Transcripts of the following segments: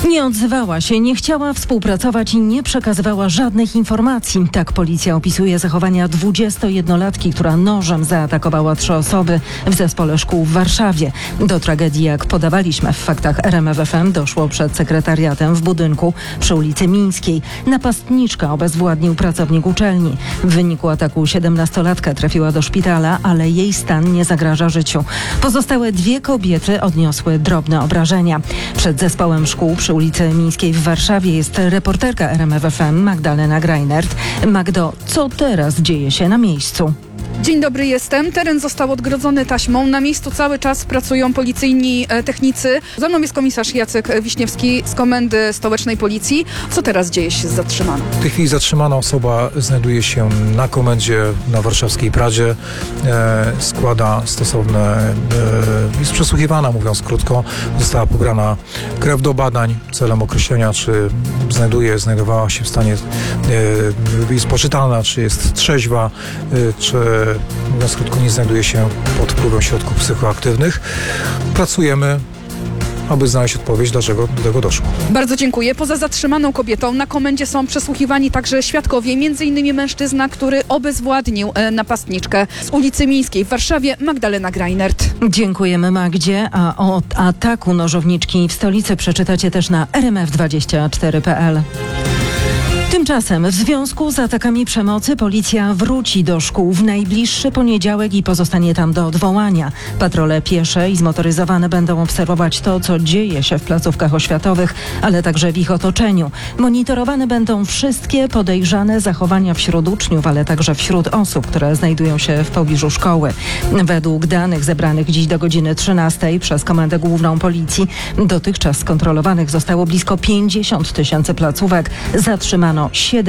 Nie odzywała się, nie chciała współpracować i nie przekazywała żadnych informacji. Tak policja opisuje zachowania 21-latki, która nożem zaatakowała 3 osoby w zespole szkół w Warszawie. Do tragedii, jak podawaliśmy w faktach RMF FM, doszło przed sekretariatem w budynku przy ulicy Mińskiej. Napastniczka obezwładnił pracownik uczelni. W wyniku ataku 17-latka trafiła do szpitala, ale jej stan nie zagraża życiu. Pozostałe 2 kobiety odniosły drobne obrażenia. Przed zespołem szkół przy ulicy Mińskiej w Warszawie jest reporterka RMF FM Magdalena Greinert. Magdo, co teraz dzieje się na miejscu? Dzień dobry, jestem. Teren został odgrodzony taśmą. Na miejscu cały czas pracują policyjni technicy. Ze mną jest komisarz Jacek Wiśniewski z Komendy Stołecznej Policji. Co teraz dzieje się z zatrzymaną? W tej chwili zatrzymana osoba znajduje się na komendzie na warszawskiej Pradzie. Składa stosowne, jest przesłuchiwana, mówiąc krótko. Została pobrana krew do badań celem określenia, czy znajdowała się w stanie, jest poczytalna, czy jest trzeźwa, czy mówiąc krótko, nie znajduje się pod wpływem środków psychoaktywnych. Pracujemy, aby znaleźć odpowiedź, dlaczego do tego doszło. Bardzo dziękuję. Poza zatrzymaną kobietą na komendzie są przesłuchiwani także świadkowie, m.in. mężczyzna, który obezwładnił napastniczkę z ulicy Mińskiej w Warszawie, Magdalena Greinert. Dziękujemy, Magdzie. A o ataku nożowniczki w stolicy przeczytacie też na rmf24.pl. Tymczasem w związku z atakami przemocy policja wróci do szkół w najbliższy poniedziałek i pozostanie tam do odwołania. Patrole piesze i zmotoryzowane będą obserwować to, co dzieje się w placówkach oświatowych, ale także w ich otoczeniu. Monitorowane będą wszystkie podejrzane zachowania wśród uczniów, ale także wśród osób, które znajdują się w pobliżu szkoły. Według danych zebranych dziś do godziny 13 przez Komendę Główną Policji dotychczas skontrolowanych zostało blisko 50 000 placówek. Zatrzymano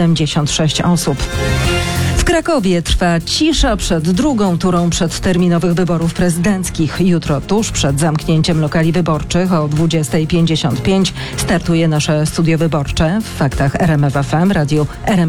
76 osób. W Krakowie trwa cisza przed drugą turą przedterminowych wyborów prezydenckich. Jutro, tuż przed zamknięciem lokali wyborczych o 20:55 startuje nasze studio wyborcze w faktach RMF FM, radiu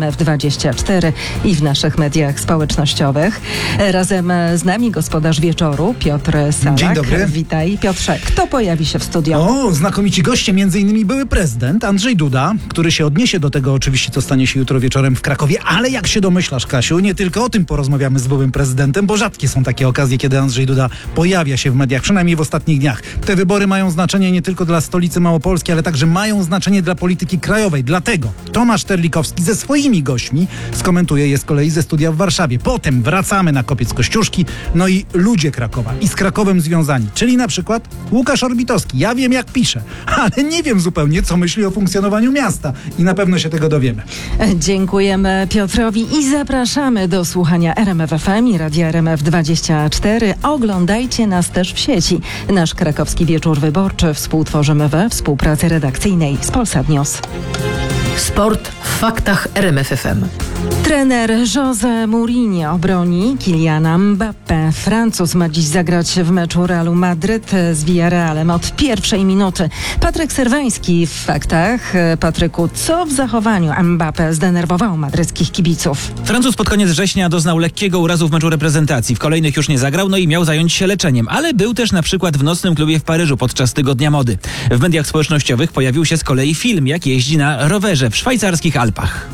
RMF24 i w naszych mediach społecznościowych. Razem z nami gospodarz wieczoru Piotr Salak. Dzień dobry. Witaj, Piotrze. Kto pojawi się w studio? O, znakomici goście, m.in. były prezydent Andrzej Duda, który się odniesie do tego oczywiście, co stanie się jutro wieczorem w Krakowie, ale jak się domyślasz, Kasiu, nie tylko o tym porozmawiamy z byłym prezydentem, bo rzadkie są takie okazje, kiedy Andrzej Duda pojawia się w mediach, przynajmniej w ostatnich dniach. Te wybory mają znaczenie nie tylko dla stolicy Małopolski, ale także mają znaczenie dla polityki krajowej. Dlatego Tomasz Terlikowski ze swoimi gośćmi skomentuje je z kolei ze studia w Warszawie. Potem wracamy na Kopiec Kościuszki, no i ludzie Krakowa i z Krakowem związani, czyli na przykład Łukasz Orbitowski. Ja wiem, jak pisze, ale nie wiem zupełnie, co myśli o funkcjonowaniu miasta i na pewno się tego dowiemy. Dziękujemy Piotrowi i zapraszamy do słuchania RMF FM i radia RMF24. Oglądajcie nas też w sieci. Nasz krakowski wieczór wyborczy współtworzymy we współpracy redakcyjnej z Polsat News. Sport w faktach RMF FM. Trener José Mourinho broni Kyliana Mbappé. Francuz ma dziś zagrać w meczu Realu Madryt z Villarrealem od pierwszej minuty. Patryk Serwański w faktach. Patryku, co w zachowaniu Mbappé zdenerwowało madryckich kibiców? Francuz pod koniec września doznał lekkiego urazu w meczu reprezentacji. W kolejnych już nie zagrał, no i miał zająć się leczeniem. Ale był też na przykład w nocnym klubie w Paryżu podczas Tygodnia Mody. W mediach społecznościowych pojawił się z kolei film, jak jeździ na rowerze w szwajcarskich Alpach.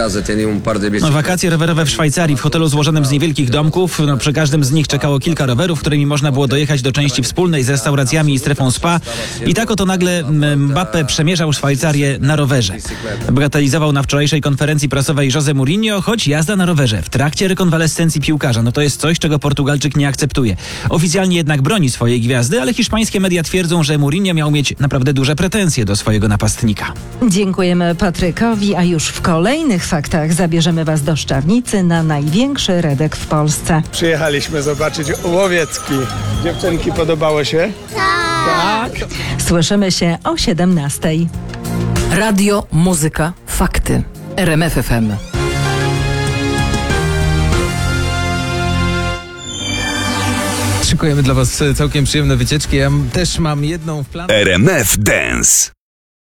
Wakacje rowerowe w Szwajcarii w hotelu złożonym z niewielkich domków. Przy każdym z nich czekało kilka rowerów, którymi można było dojechać do części wspólnej z restauracjami i strefą spa. I tak oto nagle Mbappé przemierzał Szwajcarię na rowerze. Bagatelizował na wczorajszej konferencji prasowej José Mourinho, choć jazda na rowerze w trakcie rekonwalescencji piłkarza, no to jest coś, czego Portugalczyk nie akceptuje. Oficjalnie jednak broni swojej gwiazdy, ale hiszpańskie media twierdzą, że Mourinho miał mieć naprawdę duże pretensje do swojego napastnika. Dziękujemy Patrykowi, a już w kolejnych faktach zabierzemy Was do Szczawnicy na największy redek w Polsce. Przyjechaliśmy zobaczyć łowiecki. Dziewczynki, podobało się? Tak. Słyszymy się o 17:00. Radio, muzyka, fakty. RMF FM. Szykujemy dla Was całkiem przyjemne wycieczki. Ja też mam jedną w planie. RMF Dance.